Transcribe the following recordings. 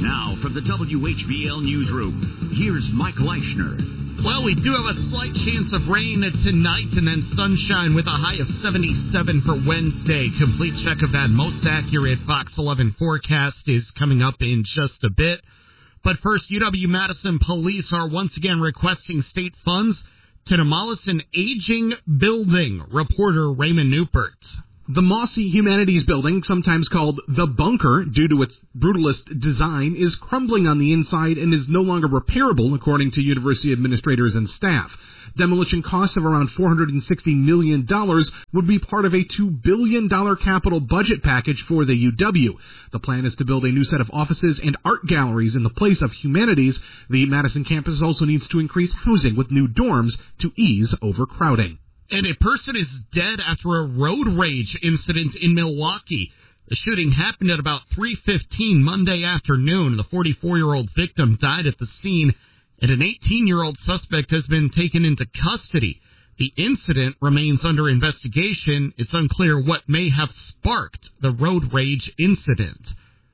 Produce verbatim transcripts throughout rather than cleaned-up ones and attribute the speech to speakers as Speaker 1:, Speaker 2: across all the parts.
Speaker 1: Now, from the W H B L Newsroom, here's Mike Leischner.
Speaker 2: Well, we do have a slight chance of rain tonight and then sunshine with a high of seventy-seven for Wednesday. Complete check of that most accurate Fox eleven forecast is coming up in just a bit. But first, U W-Madison police are once again requesting state funds to demolish an aging building. Reporter Raymond Newport.
Speaker 3: The Mossy Humanities Building, sometimes called The Bunker due to its brutalist design, is crumbling on the inside and is no longer repairable, according to university administrators and staff. Demolition costs of around four hundred sixty million dollars would be part of a two billion dollars capital budget package for the U W. The plan is to build a new set of offices and art galleries in the place of humanities. The Madison campus also needs to increase housing with new dorms to ease overcrowding.
Speaker 2: And a person is dead after a road rage incident in Milwaukee. The shooting happened at about three fifteen Monday afternoon. The forty-four-year-old victim died at the scene, and an eighteen-year-old suspect has been taken into custody. The incident remains under investigation. It's unclear what may have sparked the road rage incident.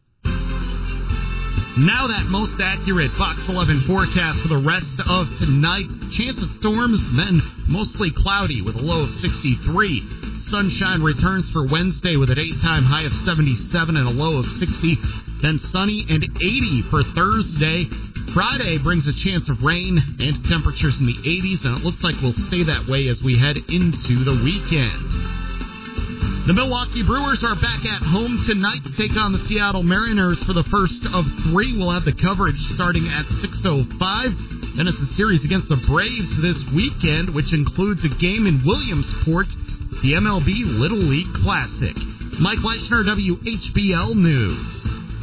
Speaker 2: Now that most accurate Fox eleven forecast for the rest of tonight. Chance of storms, then mostly cloudy with a low of sixty-three. Sunshine returns for Wednesday with a daytime high of seventy-seven and a low of sixty. Then sunny and eighty for Thursday. Friday brings a chance of rain and temperatures in the eighties, and it looks like we'll stay that way as we head into the weekend. The Milwaukee Brewers are back at home tonight to take on the Seattle Mariners for the first of three. We'll have the coverage starting at six oh five. Then it's a series against the Braves this weekend, which includes a game in Williamsport, the M L B Little League Classic. Mike Leischner, W H B L News.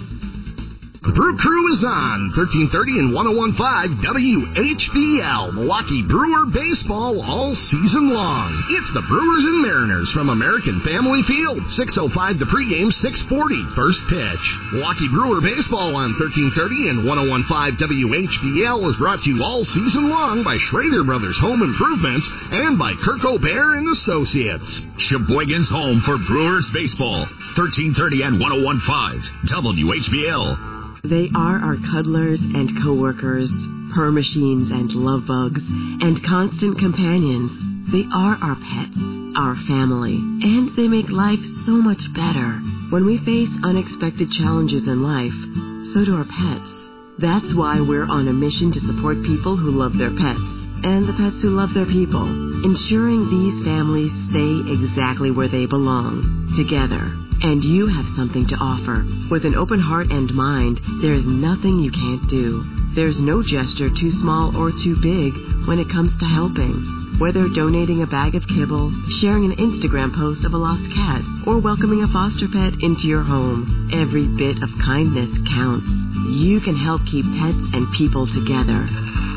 Speaker 4: The Brew Crew is on thirteen thirty and one oh one point five W H B L, Milwaukee Brewer baseball all season long. It's the Brewers and Mariners from American Family Field. six oh five the pregame, six forty first pitch. Milwaukee Brewer baseball on thirteen thirty and one oh one point five W H B L is brought to you all season long by Schrader Brothers Home Improvements and by Kirk O'Bear and Associates.
Speaker 1: Sheboygan's home for Brewers baseball. thirteen thirty and one oh one point five W H B L.
Speaker 5: They are our cuddlers and coworkers, purr machines and love bugs, and constant companions. They are our pets, our family, and they make life so much better. When we face unexpected challenges in life, so do our pets. That's why we're on a mission to support people who love their pets, and the pets who love their people, ensuring these families stay exactly where they belong, together. And you have something to offer. With an open heart and mind, there is nothing you can't do. There's no gesture too small or too big when it comes to helping. Whether donating a bag of kibble, sharing an Instagram post of a lost cat, or welcoming a foster pet into your home, every bit of kindness counts. You can help keep pets and people together.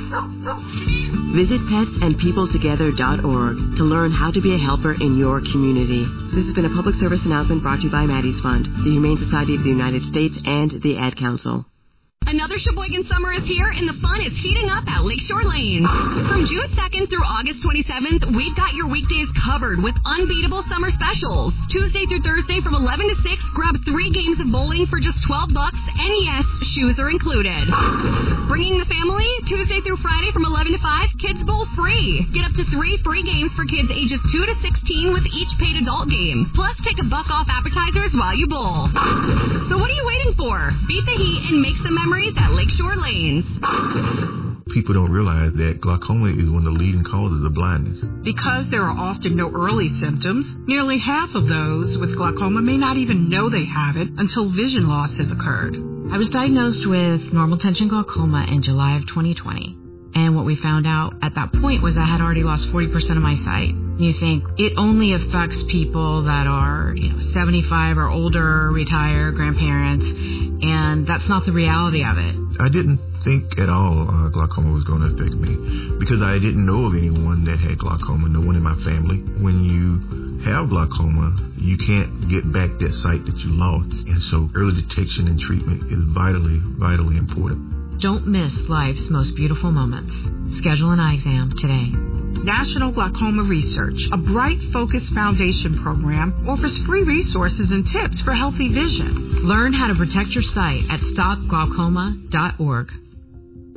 Speaker 5: Visit pets and people together dot org to learn how to be a helper in your community. This has been a public service announcement brought to you by Maddie's Fund, the Humane Society of the United States, and the Ad Council.
Speaker 6: Another Sheboygan summer is here, and the fun is heating up at Lakeshore Lanes. From June second through August twenty-seventh, we've got your weekdays covered with unbeatable summer specials. Tuesday through Thursday from eleven to six, grab three games of bowling for just twelve bucks, and yes, shoes are included. Bringing the family, Tuesday through Friday from eleven to five, kids bowl free. Get up to three free games for kids ages two to sixteen with each paid adult game. Plus, take a buck off appetizers while you bowl. So what are you waiting for? Beat the heat and make some memories at Lakeshore Lanes.
Speaker 7: People don't realize that glaucoma is one of the leading causes of blindness.
Speaker 8: Because there are often no early symptoms, nearly half of those with glaucoma may not even know they have it until vision loss has occurred.
Speaker 9: I was diagnosed with normal tension glaucoma in July of twenty twenty. And what we found out at that point was I had already lost forty percent of my sight. You think it only affects people that are, you know, seventy-five or older, retired, grandparents, and that's not the reality of it.
Speaker 7: I didn't think at all uh, glaucoma was going to affect me because I didn't know of anyone that had glaucoma, no one in my family. When you have glaucoma, you can't get back that sight that you lost, and so early detection and treatment is vitally, vitally important.
Speaker 9: Don't miss life's most beautiful moments. Schedule an eye exam today.
Speaker 8: National Glaucoma Research, a Bright Focus Foundation program, offers free resources and tips for healthy vision.
Speaker 9: Learn how to protect your sight at stop glaucoma dot org.